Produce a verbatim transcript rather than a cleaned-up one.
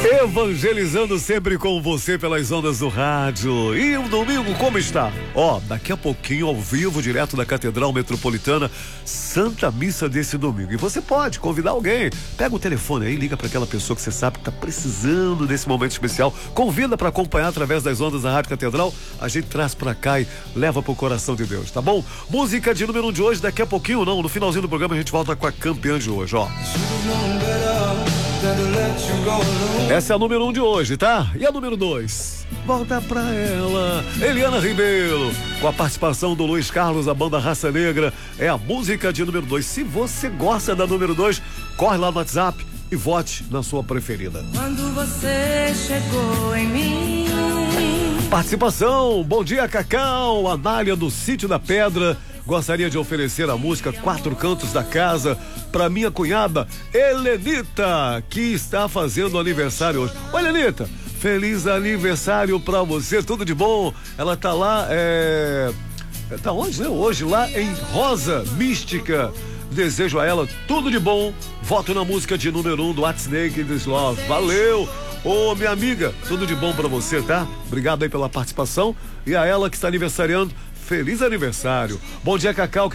Evangelizando sempre com você pelas ondas do rádio. E o domingo como está? Ó, daqui a pouquinho ao vivo, direto da Catedral Metropolitana, Santa Missa desse domingo. E você pode convidar alguém. Pega o telefone aí, liga para aquela pessoa que você sabe que tá precisando desse momento especial. Convida para acompanhar através das ondas da Rádio Catedral. A gente traz para cá e leva pro coração de Deus, tá bom? Música de número um de hoje, daqui a pouquinho não, no finalzinho do programa a gente volta com a campeã de hoje, ó. Essa é a número um de hoje, tá? E a número dois? Volta pra ela, Eliana Ribeiro, com a participação do Luiz Carlos, a banda Raça Negra. É a música de número dois. Se você gosta da número dois, corre lá no WhatsApp e vote na sua preferida. Quando você chegou em mim. Participação, bom dia Cacau, Anália do Sítio da Pedra. Gostaria de oferecer a música Quatro Cantos da Casa para minha cunhada Helenita, que está fazendo aniversário hoje. Oi, Helenita, feliz aniversário para você, tudo de bom. Ela tá lá, é... tá onde, né? Hoje lá em Rosa Mística. Desejo a ela tudo de bom. Voto na música de número um do What Snake This Love. Valeu! Ô, minha amiga, tudo de bom pra você, tá? Obrigado aí pela participação. E a ela que está aniversariando, feliz aniversário. Bom dia, Cacau.